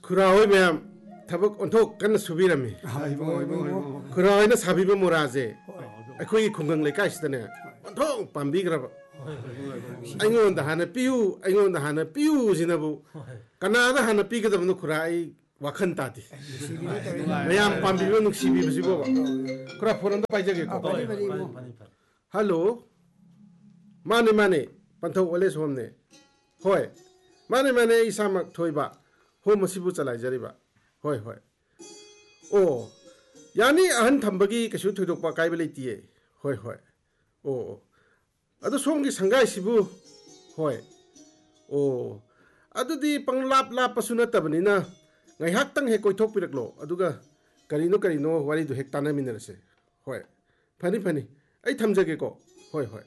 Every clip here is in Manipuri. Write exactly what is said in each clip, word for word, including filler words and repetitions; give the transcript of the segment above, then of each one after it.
खुराहोय मैम थबक ओंथोक कन सुबिरमी खुराहोयना साबिबा मोराजे अखोई खुंगंग लेकाइसदने ओंथोक पाम्बिग्रब अइंगोंदा हाना पियु अइंगोंदा हाना पियु जिनबु कनादा हाना पिगदबनो खुराई वाखन ताती मैम पाम्बिबो नुक्सिबिबसिबो खुरा फोरन पाइजगे को हेलो माने माने पंथौ ओले सोमने होय माने माने इसामक थोइबा हो मसिबु चलाइजरिबा होय होय ओ यानी अहन थंबगी कछु थोइदोकपा काइबे लेतिए होय होय ओ अदु सोमगी संगाइसिबु होय ओ अदुदी पंगलाप लापसु नतबनिना ngaihaktang he koithok piraklo aduga karino karino wari du hek tana minarase hoy phani phani ai thamjage ko hoy hoy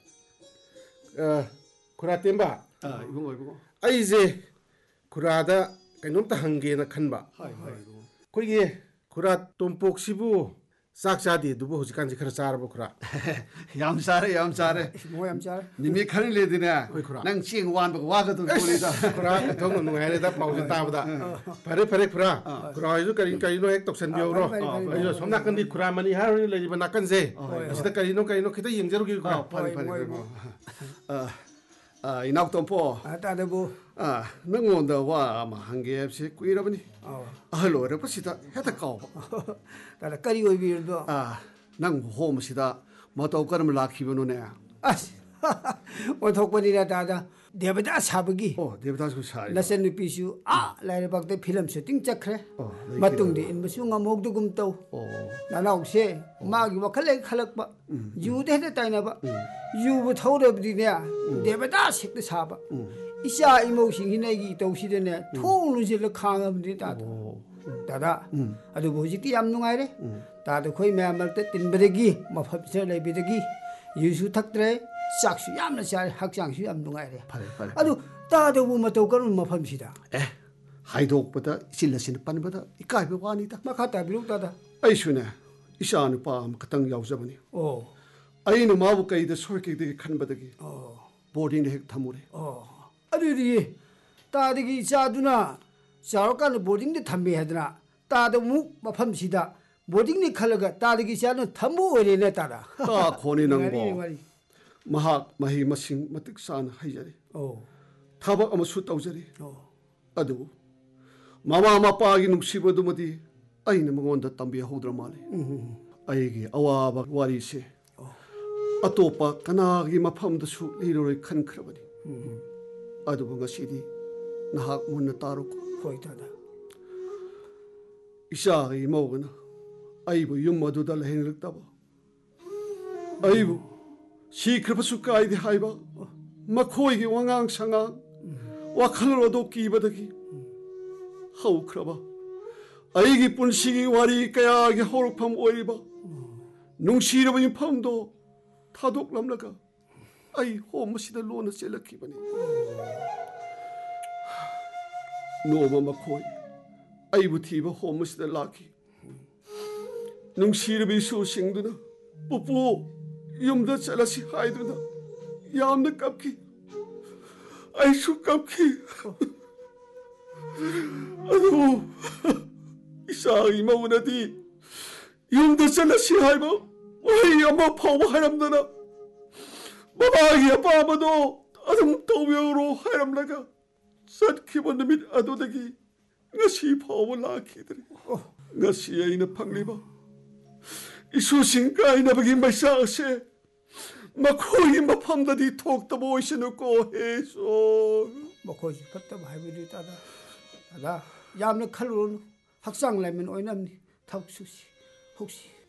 khura temba ah ibung ibung ai je khurada kainom ta hange na khanba hai hai koi ge khura tompok sibu sak chadi dubu hujikan ji khara char bo khura yam sare yam sare mo yam char nimi khani le dina nang ching wan ba wa ga du poli da khura thong nu ngai da pau ji ta ba pare pare khura khura ju karin karin no ek toksan biyo ro ai jo somna kan di khura mani har ni le ji bana kan je asida karin no karin no khita yeng jaru gi khura pare pare ah ah inau tompo ta da bu ah nang da wa ma hange se kuira bani ah lo re pasita heta kaw ta da kari oi bir do ah nang home sida matau karam lakhi banu ne as o thok pani ra ta da devada sabagi oh devdas ku sai nasen ni pisu a laire bak de film shooting chakre matung di in basu ngamok du gum tau oh nanaw se ma gi wakhale khalak ba yu de de taina ba yu bu thau de di ne devada sik de saba isa imo sing hinai gi tau si de ne thong lu je le khang am di ta da da adu bu ji ti am nungai re ta da khoi me amal te tin bedegi ma phap se le bedegi yu su thak tre sak su yam na char hak chang su yam nungai re pare pare adu ta da bu ma tau kan ma pham si da eh haidok bata isil sin pan bata ikai be wani ta ma khata bi lu ta da ai sune ishan pa am katang yaw jabani oh ai nu ma bu kai da soi ke de khan badagi oh boarding de hek thamure oh adu ri ta de gi cha du na char kan boarding de thambe hadna ta da mu ma pham si da boarding ni khalaga ta de gi cha no thambu ore ne ta da ta khoni nang bo mahak mahi masing matik san haijari oh thabak amasu tawjari oh adu mama mapa gi nuksiba dumadi aina mangonda tambi hodra male aigi awaba wari se atopa kana gi mafam da su liroi khan khrabani adu ngasidi nahak munna taru hoi ta da isa gi mawgana aibu yum madu da lehin riktaba aibu 시크르바수 까이디 하이바 마코이기 왕앙 상앙 와칼로도 끼바다기 하우 크라바 아이기 뿐시기 와리 까야기 호록팜 오이바 농시르바니 팜도 타독람라가 아이 호무시다 로나 셀라키바니 노마 마코이 아이부티바 호무시다 라키 농시르비 수싱드나 뽀뽀 yumda chalasi haiduna yamna kapki aishu kapki adu isa imaunadi yumda chalasi haiba wai amma phawa haramdana babagi apamado adum tawyoro haramlaga satkiba numit adudagi ngasi phawa lakhidri ngasi aina phangliba isu singka ina bagi maisa ase makhoi mafamdadi thokta boisinu ko heso makhoi fatta bhai bi ta da da yamna khalurun haksang laimin oinamni thak susi hoksi